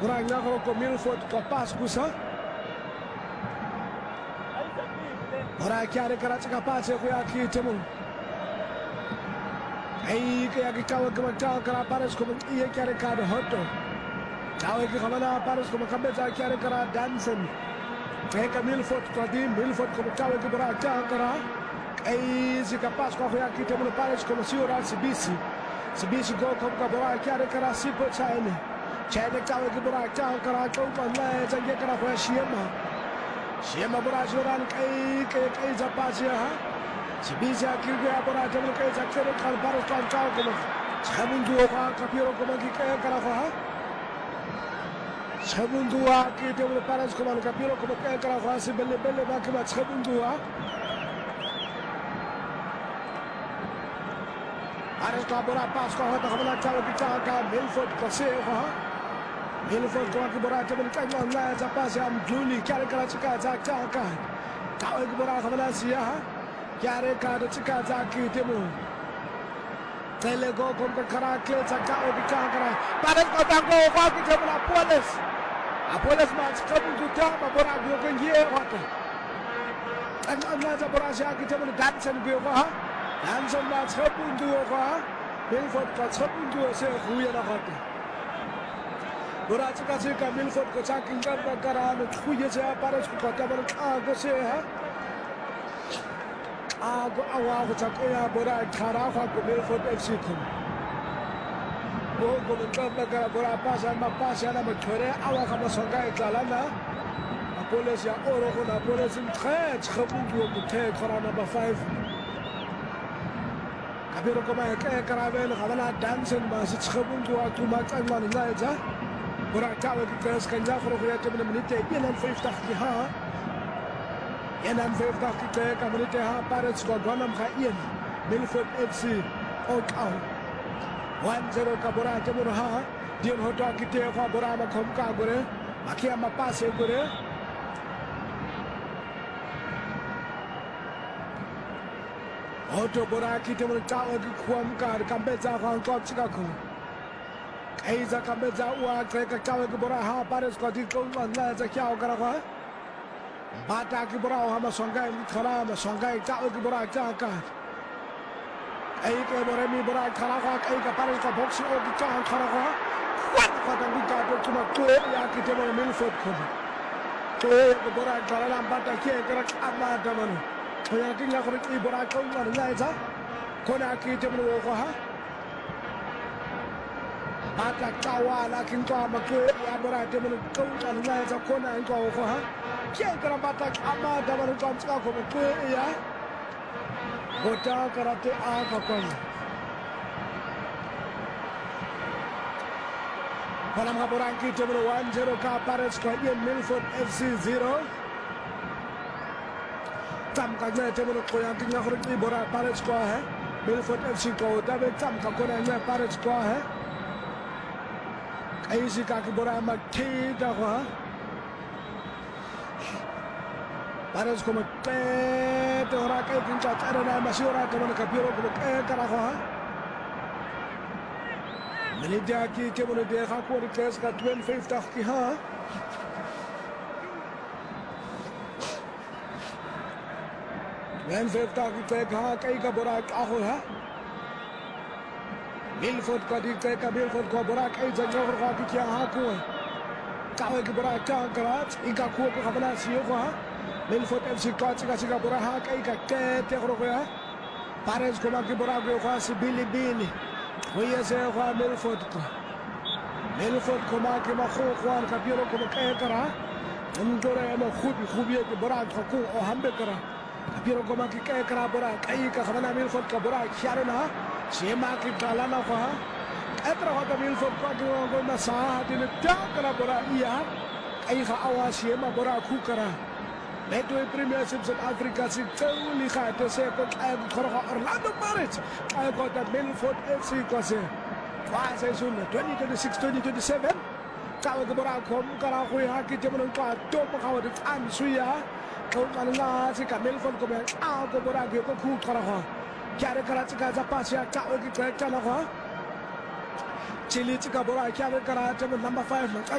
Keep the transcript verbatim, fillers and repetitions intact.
Bora ngako ko Milford ko pass kusa. Bora kyare kara tsaka pass ko ya ki temu. Ai ke ya ki kawa ko ta kara pares ko iye kyare ka do hoto. Kawa ki khamana pares ko kambe ta kyare kara Danson. Ai ka Milford ko di Milford ko kawa ki bora ta kara. Ai si ka pass ko ya ki temu pares ko si ora Sibisi. Sibisi go ko ka bora kyare kara sipo chaine. Chaine kawa ki bora ta kara ko ko la jange kara ko Shiema. Shiema bora joran kai kai kai za pass ya. Sibisi akirga bora temu kai za kere kal pares ko ta ko. Chamundu ko ka piro ko ki kai kara ko ha. Chabundua qui était le pares comme le capiro comme le carafa c'est belle belle va que va Chabundua pares ko bora pas ko hota khamala taw ki ta ka Milford ko se ha Milford ko ki bora te ka no la za pas am Juli kare kara chika za ta ka taw ki bora khamala sia ha kare ka de chika za ki te mo tele go ko ka kara ke za ka o ki ta kara pares ko tango ko ki te la polis Apoles mas kabundu tama bora go ngie wata. An another bora sha ki temu Danson go ha. Danson mas kabundu go ha. Milford ka kabundu se huya na wata. Bora chika chika Milford ko chaking kar kara no huya se pares ko ka bar ka go se ha. A go awa ko chakya bora khara ko Milford F C ko. Go go mtamba kara bora pasa ma pasa na mthore awa kama songa etlala Apoles ya oro ko na Apoles très khabungu mthe khara number five kabiro ko ma ke karavel khabana Danson ma se khabungu atu ma tsangwa ni laza bora tawa ki kres kan za khoro ya tebne minute yenan vyftig ki ha yenan vyftig ki te ka minute ha Pirates ko gonam kha ien Milford F C out out one zero ka bora temu ha din hoto akite ko bora ma khom ka gore akia ma passe gore hoto bora akite mu ta o ki khom ka kambe za khon ko chika ko kai za kambe za wa kai ka ta o bora ha pares ko di ko la za kya o kara ko bata ki bora ha ma songai khara ma songai ta o bora ta ka ai ke bora mi bora khara ko kai ka pares ko boxi o ki ta khara ko what ko ta bi ka to tuma to ya ki te bora Milford ko to ko bora khara lam bata ke kara amma da manu to ya ki ya ko ki bora ko na la za ko na ki te bora ko ha bata kawa la kin ko ma ko ya bora te bora ko na la za ko na ko ko ha ke kara bata amma da manu ko ka ko ko ya Bota karate a kakon. Palam haborang ki tebro one zero ka Pares ko yen Milford F C zero. Tam ka na tebro ko yang kinya khoro ki bora Pares ko hai. Milford F C ko tabe tam ka ko na Pares ko hai. Ai si ka ki bora ma ki da ko ha. Pares ko mate te ora kai kin cha tsara na ma ora ka man ka piro ko ke kara ko ha Melidia ki ke mo de ha ko ri kes ka twelve fifty ki ha twelve fifty ki te ha kai ka bora ka ho ha Milford ka di kai ka Milford ko bora kai jango ko ki kya ha ko ka ki bora ka karat ika ko ko khabala si ko ha Milford F C ko chika chika bora ha kai ka ke te khoro ko ya Pares ko ma ki bora ko ha si bili bili ko ye se ko Milford ko Milford ko ma ki ma kho ko ka biro ko ka kara um dore ma khubi khubi ki bora ko ko o hambe kara biro ko ma ki ka kara bora kai ka khabana Milford ka bora khare na se ma ki dala na ko ha etra ko Milford ko ki ko ma sa din ta kara bora iya kai kha awa se ma bora khu kara Medway Premiership South Africa si tsuli khato se ko ka khoro Orlando Pirates ka ko ta Milford F C ko se wa se sun twenty twenty-six twenty twenty-seven ka ko bora ko kara ko ha ki te mon ka to mo ka wa an suya ko ka nga si ka Milford ko ba a ko bora ko khu kara ha kare kara tsika za pasya ka ko ki ka na ha chili tsika bora kare kara te number five